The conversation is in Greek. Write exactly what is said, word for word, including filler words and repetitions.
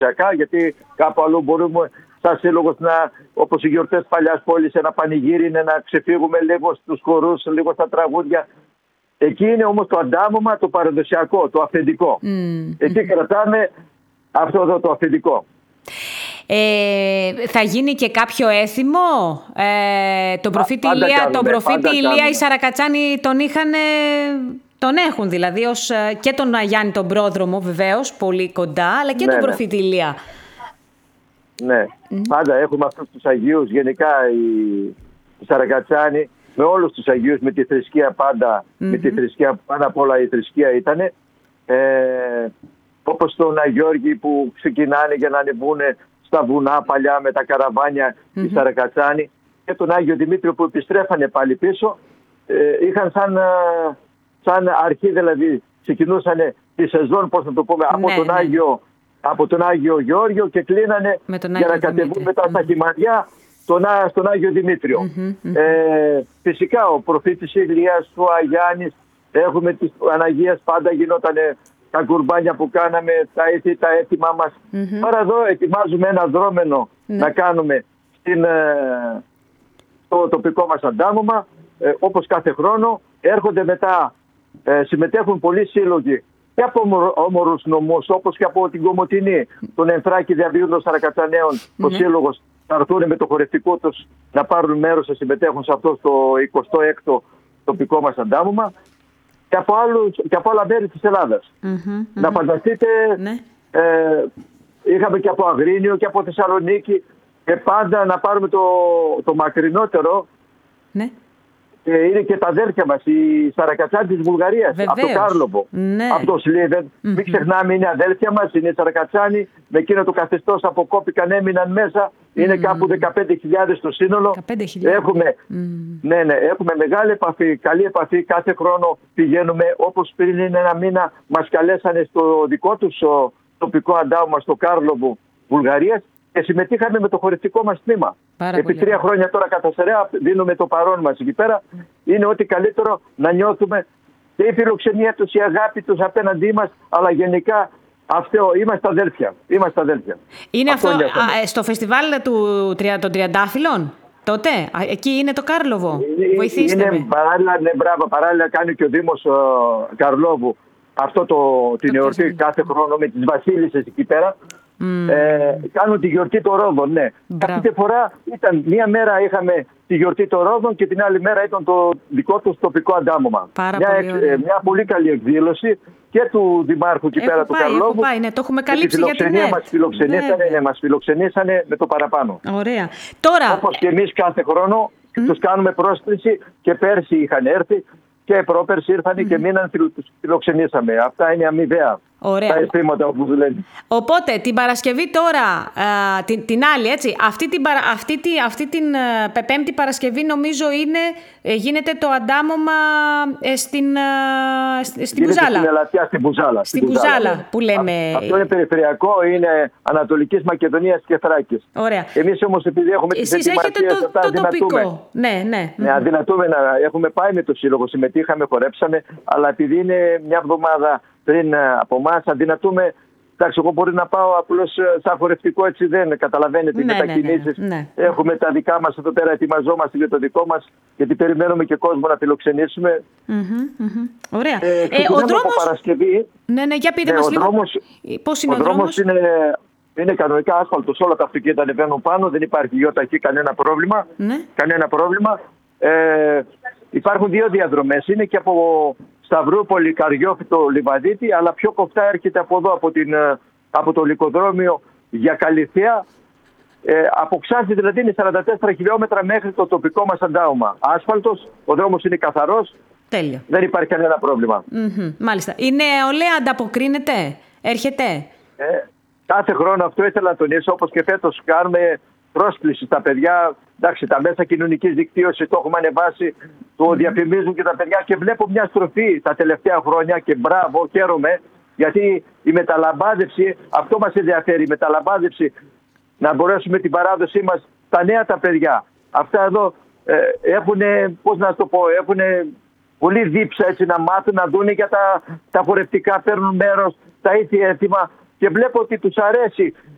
παραδοσιακά, γιατί κάπου αλλού μπορούμε, σαν σύλλογος, όπως οι γιορτές παλιάς πόλης, ένα πανηγύρι είναι να ξεφύγουμε λίγο στους χορούς, λίγο στα τραγούδια. Εκεί είναι όμως το αντάμωμα, το παραδοσιακό, το αυθεντικό. Mm. Εκεί κρατάμε αυτό εδώ το αυθεντικό. Ε, θα γίνει και κάποιο έθιμο? Ε, τον προφήτη Ηλία, κάνουμε, τον προφήτη Ηλία οι Σαρακατσάνοι τον είχαν, τον έχουν δηλαδή ως, και τον Γιάννη τον πρόδρομο βεβαίως, πολύ κοντά, αλλά και ναι, τον ναι. προφήτη Ηλία. Ναι, mm. πάντα έχουμε αυτούς τους Αγίους, γενικά οι, οι Σαρακατσάνοι, με όλους τους Αγίους, με τη θρησκεία πάντα, mm-hmm. με τη θρησκεία, πάνω απ' όλα η θρησκεία ήτανε. Ε, όπως τον Αγιώργη που ξεκινάνε για να ανεβούν στα βουνά παλιά με τα καραβάνια mm-hmm. οι Σαρακατσάνοι, και τον Άγιο Δημήτριο που επιστρέφανε πάλι πίσω, ε, είχαν σαν, σαν αρχή, δηλαδή ξεκινούσαν τη σεζόν, πώς να το πούμε, ναι, από, τον ναι. Άγιο, από τον Άγιο Γεώργιο και κλείνανε για να κατεβούν μετά mm-hmm. στα Χυμαριά στον, στον Άγιο Δημήτριο. Mm-hmm, mm-hmm. Ε, φυσικά ο προφήτης Ηλίας, ο Αγιάννης, έχουμε τις Αναγίας, πάντα γινότανε τα κουρμπάνια που κάναμε, τα ήθη, τα έτοιμά μας. Mm-hmm. Τώρα εδώ ετοιμάζουμε ένα δρόμενο mm-hmm. να κάνουμε στην, στο τοπικό μας αντάμωμα, ε, όπως κάθε χρόνο. Έρχονται μετά, ε, συμμετέχουν πολλοί σύλλογοι και από όμορους νομούς, όπως και από την Κομοτηνή, τον Ενθράκη Διαβίου των Σαρακατσαναίων, mm-hmm. ο σύλλογος, θα έρθουν με το χορευτικό τους να πάρουν μέρος, να συμμετέχουν σε αυτό το εικοστό έκτο τοπικό μας αντάμωμα. Και από, άλλους, και από άλλα μέρη της Ελλάδας. Mm-hmm, mm-hmm. Να φανταστείτε, ναι. ε, είχαμε και από Αγρίνιο και από Θεσσαλονίκη, και πάντα να πάρουμε το, το μακρινότερο. Ναι. Και είναι και τα αδέρφια μας, οι Σαρακατσάνοι της Βουλγαρίας, από το Κάρλοβο, ναι. από το Σλίβεν. Mm-hmm. Μην ξεχνάμε, είναι αδέρφια μας, είναι Σαρακατσάνοι, με εκείνο το καθεστώς αποκόπηκαν, έμειναν μέσα. Είναι mm. κάπου δεκαπέντε χιλιάδες το σύνολο. δεκαπέντε χιλιάδες. Έχουμε, mm. ναι, ναι, έχουμε μεγάλη επαφή, καλή επαφή. Κάθε χρόνο πηγαίνουμε, όπως πριν είναι ένα μήνα, μας καλέσανε στο δικό τους τοπικό αντάμωμα στο Κάρλοβο Βουλγαρίας και συμμετείχαμε με το χορευτικό μας τμήμα. Πάρα Επί τρία χρόνια τώρα κατά σειρά δίνουμε το παρόν μας εκεί πέρα. Είναι ό,τι καλύτερο να νιώθουμε και η φιλοξενία τους, η αγάπη τους απέναντί μας, αλλά γενικά αυτό, είμαστε αδέλφια. Είμαστε αδέλφια. Είναι αυτό, αυτό α, στο φεστιβάλ του, των Τριαντάφυλλων, τότε, εκεί είναι το Κάρλοβο. Βοηθήστε είναι, με. Παράλληλα, ναι, μπράβο, παράλληλα κάνει και ο Δήμος uh, Καρλόβου αυτό το, την εορτή κάθε χρόνο με τις βασίλισσες εκεί πέρα. Mm. Ε, κάνουν τη γιορτή των Ρόδων, ναι. Μπράβο. Αυτή τη φορά ήταν μία μέρα είχαμε τη γιορτή των Ρόδων και την άλλη μέρα ήταν το δικό του τοπικό αντάμωμα. Πάρα μια, πολύ ε, μια πολύ καλή εκδήλωση και του Δημάρχου εκεί πέρα του Καρλόβου. Πάει, ναι, το έχουμε καλύψει για την ΕΡΤ. Μας φιλοξενήσανε, ναι, μας φιλοξενήσανε με το παραπάνω. Ωραία. Τώρα... Όπως και εμείς κάθε χρόνο mm. τους κάνουμε πρόσκληση, και πέρσι είχαν έρθει και πρόπερσι ήρθαν mm. και μείναν, τους φιλοξενήσαμε. Αυτά είναι αμοιβαία. Ωραία. Τα αισθήματα που λένε. Οπότε την Παρασκευή τώρα, α, την, την άλλη, έτσι, αυτή την, αυτή, αυτή την α, Πέμπτη Παρασκευή νομίζω είναι, ε, γίνεται το αντάμωμα ε, στην, α, στην Μπουζάλα. Στην Ελαττιά, στην Μπουζάλα. Στην Μπουζάλα που λέμε. Α, αυτό είναι περιφερειακό, είναι Ανατολικής Μακεδονίας και Θράκης. Ωραία. Εμείς όμως επειδή έχουμε τις ετοιμασίες, εσείς έχετε το, το τοπικό. Ναι, ναι. Ναι, αδυνατούμε να έχουμε πάει με το σύλλογο, συμμετείχαμε, χορέψαμε, αλλά επειδή είναι μια εβδομάδα πριν από εμάς, αδυνατούμε. Εντάξει, εγώ μπορεί να πάω απλώς σαν χορευτικό, έτσι δεν καταλαβαίνετε, ναι, μετακινήσεις. Ναι, ναι, ναι. Έχουμε τα δικά μας εδώ πέρα, ετοιμαζόμαστε για το δικό μας, γιατί περιμένουμε και κόσμο να φιλοξενήσουμε. Mm-hmm, mm-hmm. Ωραία. Ε, ε, ο δρόμος... Παρασκευή, ναι, ναι, για πείτε ναι, μας ο λίγο. Δρόμος, πώς είναι ο, ο δρόμος? Είναι, είναι κανονικά άσφαλτος, όλα τα αυτοκίνητα ανεβαίνουν πάνω, δεν υπάρχει γιοταχή, κανένα πρόβλημα. Ναι. Κανένα πρόβλημα. Ε, υπάρχουν δύο διαδρομές, είναι και από Σταυρούπολη, Καριόφυτο, Λιβαδίτη, αλλά πιο κοφτά έρχεται από εδώ, από, την, από το Λυκοδρόμιο για Καλυθέα. Ε, από Ξάνθη δηλαδή είναι σαράντα τέσσερα χιλιόμετρα μέχρι το τοπικό μας αντάωμα. Άσφαλτος, ο δρόμος είναι καθαρός. Τέλεια. Δεν υπάρχει κανένα πρόβλημα. Mm-hmm, μάλιστα. Η νεολαία ανταποκρίνεται, έρχεται. Ε, κάθε χρόνο αυτό ήθελα να τονίσω, όπως και φέτος κάνουμε πρόσκληση στα παιδιά. Εντάξει, τα μέσα κοινωνικής δικτύωσης το έχουμε ανεβάσει, το mm. διαφημίζουν και τα παιδιά, και βλέπω μια στροφή τα τελευταία χρόνια και μπράβο, χαίρομαι, γιατί η μεταλαμπάδευση, αυτό μας ενδιαφέρει, η μεταλαμπάδευση, να μπορέσουμε την παράδοσή μας, τα νέα τα παιδιά. Αυτά εδώ ε, έχουν, πώς να το πω, έχουν πολύ δίψα, έτσι, να μάθουν, να δουν για τα, τα χορευτικά, παίρνουν μέρος, τα ήθη έθιμα, και βλέπω ότι τους αρέσει.